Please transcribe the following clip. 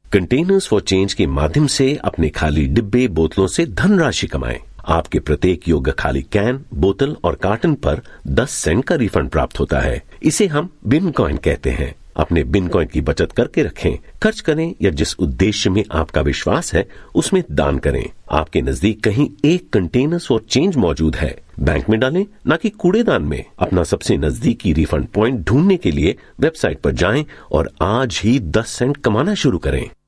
Containers for change के माध्यम से अपने खाली डिब्बे बोतलों से धनराशि कमाएं। आपके प्रत्येक योग्य खाली कैन, बोतल और कार्टन पर 10 सेंट का रिफंड प्राप्त होता है। इसे हम बिन कॉइन कहते हैं। अपने बिन कॉइन की बचत करके रखें, खर्च करें या जिस उद्देश्य में आपका विश्वास है उसमें दान करें। आपके नजदीक कहीं एक कंटेनर्स फॉर चेंज मौजूद है। बैंक में डालें, न कि कूड़ेदान में। अपना सबसे नजदीकी रिफंड पॉइंट ढूंढने के लिए वेबसाइट पर जाएं और आज ही 10 सेंट कमाना शुरू करें।